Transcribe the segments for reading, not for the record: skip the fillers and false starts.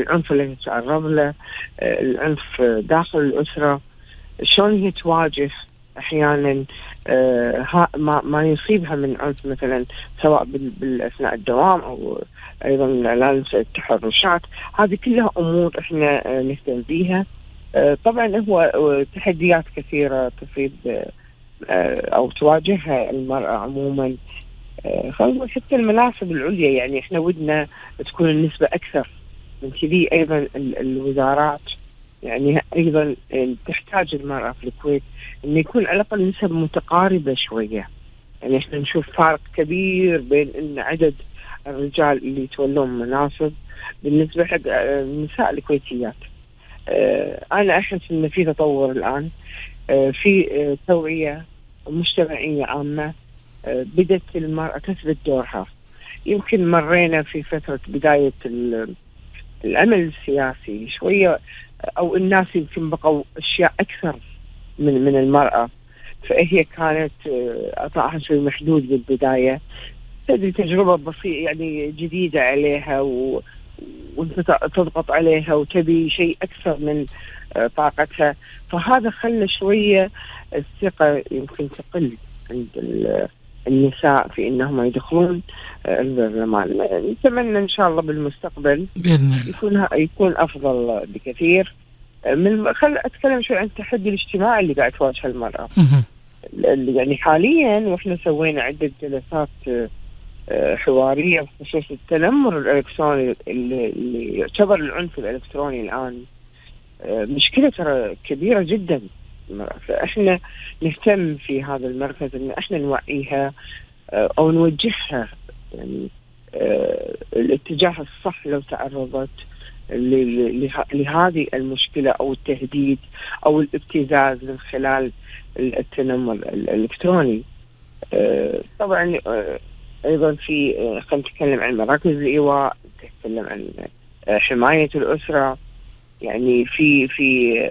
العنف اللي تتعرض له، العنف داخل الأسرة، شلون هي تواجه أحيانا ما يصيبها من عنف مثلا سواء بالأثناء الدوام أو أيضا الإعلان التحرشات. هذه كلها أمور إحنا نهتم بيها. طبعا هو تحديات كثيرة تصيب أو تواجهها المرأة عموما. خلينا حتى المناصب العليا، يعني إحنا ودنا تكون النسبة أكثر من كذي. أيضا الوزارات يعني أيضا تحتاج المرأة في الكويت أن يكون على الأقل نسب متقاربة شوية. يعني إحنا نشوف فارق كبير بين أن عدد الرجال اللي يتولون مناصب بالنسبة حق النساء الكويتيات. أنا أحس أن في تطور الآن، في توعية مجتمعية عامة، بدأت المرأة تثبت دورها. يمكن مرينا في فترة بداية العمل السياسي شوية، أو الناس يمكن بقوا أشياء أكثر من المرأة، فهي كانت أعطاها شيء محدود بالبداية. تدري تجربة بسيطة يعني جديدة عليها وانت تضغط عليها وتبي شيء أكثر من طاقتها، فهذا خلى شوية الثقة يمكن تقل عند النساء في إنهم يدخلون البرلمان. نتمنى إن شاء الله بالمستقبل يكون أفضل بكثير. خل أتكلم شوي عن التحدي الاجتماعي اللي قاعد تواجه المرأة. يعني حاليا وإحنا سوينا عدة جلسات حوارية بخصوص التنمر الإلكتروني اللي يعتبر العنف الإلكتروني الآن مشكلة ترى كبيرة جدا. فإحنا نهتم في هذا المركز إن إحنا نوعيها أو نوجهها يعني الاتجاه الصح لو تعرضت لهذه المشكلة أو التهديد أو الابتزاز من خلال التنمر الإلكتروني. طبعا أيضا في خلينا نتكلم عن مراكز الإيواء، نتكلم عن حماية الأسرة. يعني في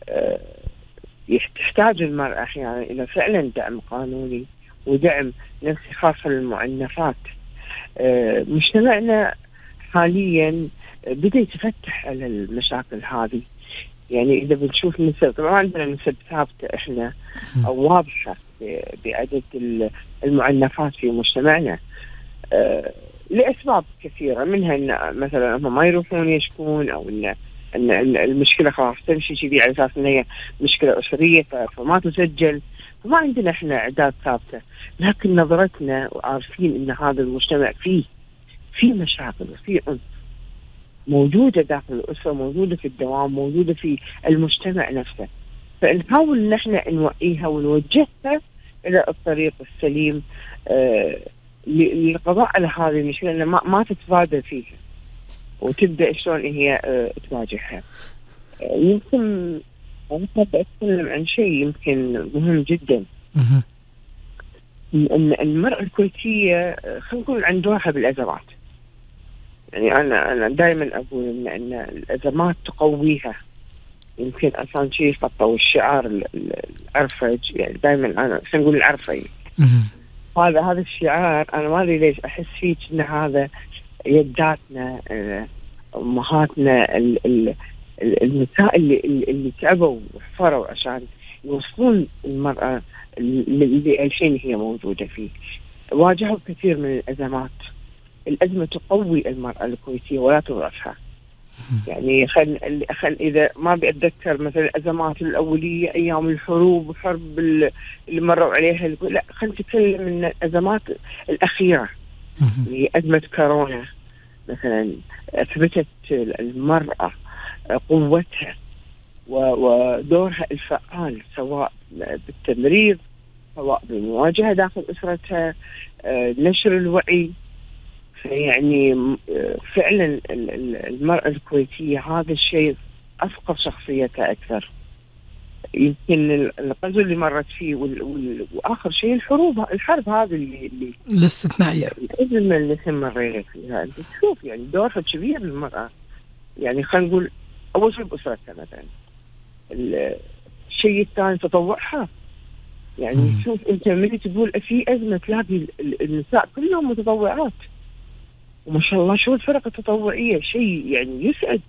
تحتاج المرأة أحيانا إلى فعلا دعم قانوني ودعم نفسي خاصة للمعنفات. مجتمعنا حاليا بدأ يتفتح على المشاكل هذه. يعني إذا بنشوف نسب، طبعا عندنا نسب ثابتة إحنا أو واضحة بعدد المعنفات في مجتمعنا لأسباب كثيرة، منها إن مثلا هم ما يروحون يشكون، أو إن المشكلة خلاص تمشي كذي على أساس إن هي مشكلة أسرية فما تسجل. فما عندنا إحنا أعداد ثابتة، لكن نظرتنا وعارفين إن هذا المجتمع فيه مشاكل وفيه عنف موجودة داخل الأسرة، موجودة في الدوام، موجودة في المجتمع نفسه. فنحاول إن إحنا نوعيها ونوجهها إلى الطريق السليم للقضاء على هذه المشكلة، إن ما تتفادى فيها وتبدأ شلون هي تواجهها. يمكن أنا حابة أتكلم عن شيء يمكن مهم جدا، إن المرأة الكويتية خلينا نقول عن دورها بالأزمات. يعني أنا دائما أقول إن الأزمات تقويها. يمكن أصلا شيء خطوا الشعار العرفج، يعني دائما أنا خلينا نقول العرفي. هذا الشعار أنا ما أدري ليش أحس فيه إن هذا يداتنا أمهاتنا النساء اللي تعبوا وحفروا عشان يوصلون المرأة للشيء هي موجودة فيه. واجهوا كثير من الأزمات. الأزمة تقوي المرأة الكويتية ولا تضعفها. يعني إذا ما بأتذكر مثلا الأزمات الأولية أيام الحروب وحرب اللي مروا عليها، لا خلينا نتكلم من الأزمات الأخيرة اللي أزمة كورونا مثلا. أثبتت المرأة قوتها ودورها الفعال سواء بالتمريض سواء بالمواجهة داخل أسرتها، نشر الوعي. يعني فعلا المرأة الكويتية هذا الشيء أثقل شخصيتها أكثر. يمكن الغزو اللي مرت فيه وآخر شيء الحرب هذه اللي الاستثنائية، الأزمة اللي مرينا فيها. أنت تشوف يعني دورها كبير للمرأة. يعني خلينا نقول أول شيء بأسرتها مثلا، الشيء الثاني تطوعها. يعني شوف أنت من تقول في أزمة تلاقي النساء كلهم متطوعات، وما شاء الله شو الفرق التطوعية، شيء يعني يسعد.